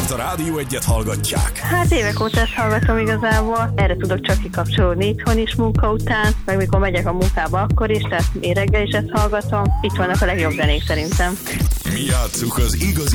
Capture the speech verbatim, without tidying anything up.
miért a Rádió Egyet hallgatják? Hát évek óta ezt hallgatom igazából. Erre tudok csak kikapcsolódni itthon is munka után, meg mikor megyek a munkába akkor is, tehát én reggel is ezt hallgatom. Itt vannak a legjobb zenék szerintem. Mi játsszuk az igazi